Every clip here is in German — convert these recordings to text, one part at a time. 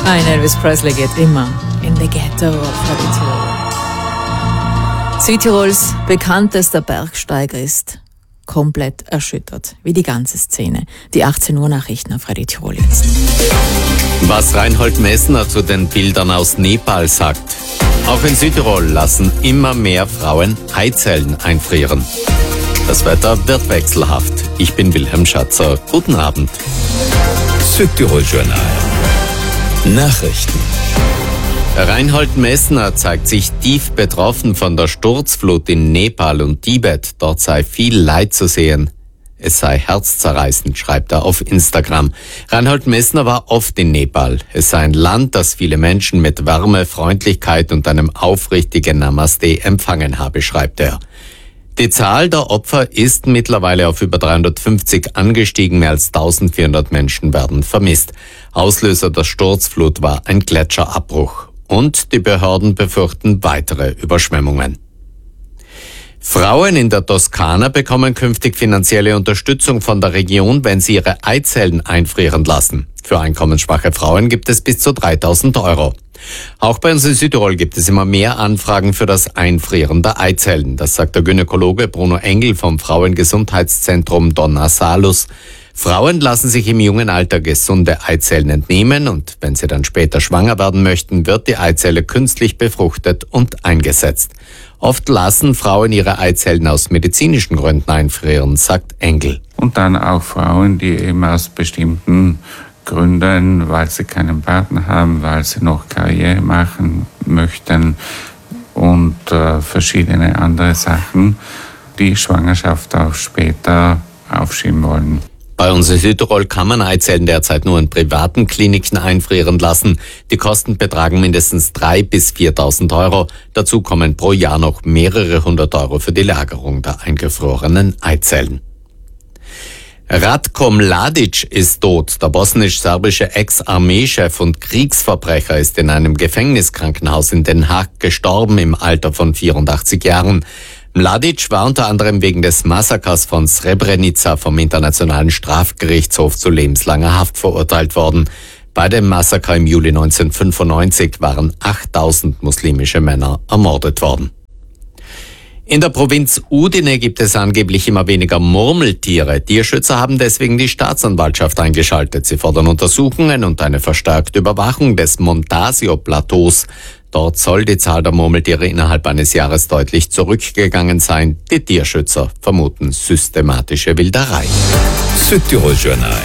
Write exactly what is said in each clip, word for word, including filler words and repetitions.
Ein Elvis Presley geht immer in the Ghetto of Tirol. Südtirols bekanntester Bergsteiger ist komplett erschüttert, wie die ganze Szene. Die achtzehn Uhr Nachrichten auf Radio Tirol jetzt. Was Reinhold Messner zu den Bildern aus Nepal sagt. Auch in Südtirol lassen immer mehr Frauen Eizellen einfrieren. Das Wetter wird wechselhaft. Ich bin Wilhelm Schatzer. Guten Abend. Südtirol Journal. Nachrichten. Reinhold Messner zeigt sich tief betroffen von der Sturzflut in Nepal und Tibet. Dort sei viel Leid zu sehen. Es sei herzzerreißend, schreibt er auf Instagram. Reinhold Messner war oft in Nepal. Es sei ein Land, das viele Menschen mit Wärme, Freundlichkeit und einem aufrichtigen Namaste empfangen habe, schreibt er. Die Zahl der Opfer ist mittlerweile auf über dreihundertfünfzig angestiegen. Mehr als eintausendvierhundert Menschen werden vermisst. Auslöser der Sturzflut war ein Gletscherabbruch. Und die Behörden befürchten weitere Überschwemmungen. Frauen in der Toskana bekommen künftig finanzielle Unterstützung von der Region, wenn sie ihre Eizellen einfrieren lassen. Für einkommensschwache Frauen gibt es bis zu dreitausend Euro. Auch bei uns in Südtirol gibt es immer mehr Anfragen für das Einfrieren der Eizellen. Das sagt der Gynäkologe Bruno Engel vom Frauengesundheitszentrum Donna Salus. Frauen lassen sich im jungen Alter gesunde Eizellen entnehmen und wenn sie dann später schwanger werden möchten, wird die Eizelle künstlich befruchtet und eingesetzt. Oft lassen Frauen ihre Eizellen aus medizinischen Gründen einfrieren, sagt Engel. Und dann auch Frauen, die eben aus bestimmten Gründen, weil sie keinen Partner haben, weil sie noch Karriere machen möchten und äh, verschiedene andere Sachen, die Schwangerschaft auch später aufschieben wollen. Bei uns in Südtirol kann man Eizellen derzeit nur in privaten Kliniken einfrieren lassen. Die Kosten betragen mindestens dreitausend bis viertausend Euro. Dazu kommen pro Jahr noch mehrere hundert Euro für die Lagerung der eingefrorenen Eizellen. Ratko Mladic ist tot. Der bosnisch-serbische Ex-Armeechef und Kriegsverbrecher ist in einem Gefängniskrankenhaus in Den Haag gestorben im Alter von vierundachtzig Jahren. Mladic war unter anderem wegen des Massakers von Srebrenica vom Internationalen Strafgerichtshof zu lebenslanger Haft verurteilt worden. Bei dem Massaker im Juli neunzehnhundertfünfundneunzig waren achttausend muslimische Männer ermordet worden. In der Provinz Udine gibt es angeblich immer weniger Murmeltiere. Tierschützer haben deswegen die Staatsanwaltschaft eingeschaltet. Sie fordern Untersuchungen und eine verstärkte Überwachung des Montasio-Plateaus. Dort soll die Zahl der Murmeltiere innerhalb eines Jahres deutlich zurückgegangen sein. Die Tierschützer vermuten systematische Wilderei. Südtirol Journal.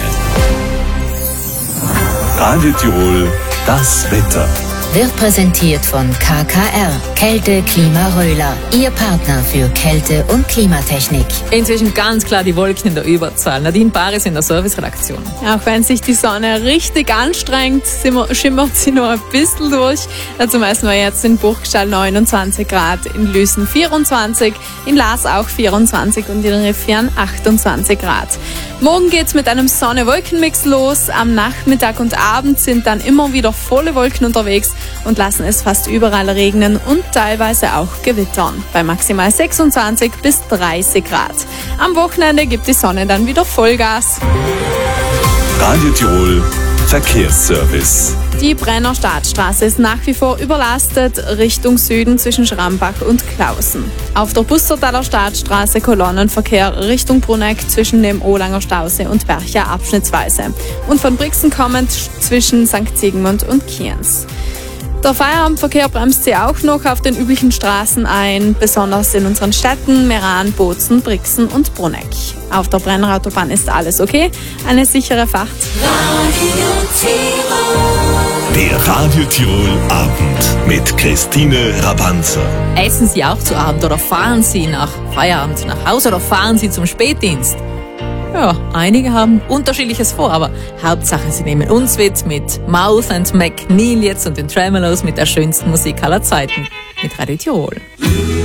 Radio Tirol, das Wetter. Wird präsentiert von K K R, Kälte Klima Röhler, Ihr Partner für Kälte- und Klimatechnik. Inzwischen ganz klar die Wolken in der Überzahl. Nadine Paris in der Serviceredaktion. Auch wenn sich die Sonne richtig anstrengt, schimmert sie noch ein bisschen durch. Dazu messen wir jetzt in Burgstall neunundzwanzig Grad, in Lüßen vierundzwanzig, in Laas auch vierundzwanzig und in Riffian achtundzwanzig Grad. Morgen geht's mit einem Sonne-Wolken-Mix los. Am Nachmittag und Abend sind dann immer wieder volle Wolken unterwegs und lassen es fast überall regnen und teilweise auch gewittern. Bei maximal sechsundzwanzig bis dreißig Grad. Am Wochenende gibt die Sonne dann wieder Vollgas. Radio Tirol Verkehrsservice. Die Brenner Stadtstraße ist nach wie vor überlastet, Richtung Süden zwischen Schrambach und Klausen. Auf der Bustertaler Stadtstraße Kolonnenverkehr Richtung Bruneck zwischen dem Olanger Stausee und Bercha abschnittsweise. Und von Brixen kommend zwischen Sankt Sigmund und Kienz. Der Feierabendverkehr bremst sie auch noch auf den üblichen Straßen ein, besonders in unseren Städten Meran, Bozen, Brixen und Bruneck. Auf der Brennerautobahn ist alles okay, eine sichere Fahrt. Der Radio Tirol Abend mit Christine Rabanzer. Essen Sie auch zu Abend oder fahren Sie nach Feierabend nach Hause oder fahren Sie zum Spätdienst? Ja, einige haben Unterschiedliches vor, aber Hauptsache, Sie nehmen uns mit, mit Mouth and McNeil jetzt und den Tremolos mit der schönsten Musik aller Zeiten, mit Radio Tirol.